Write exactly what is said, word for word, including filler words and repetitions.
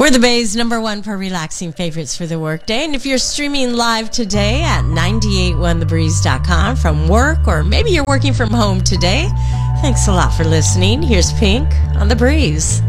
We're the Bay's number one for relaxing favorites for the workday. And if you're streaming live today at ninety-eight one the breeze dot com from work, or maybe you're working from home today, thanks a lot for listening. Here's Pink on The Breeze.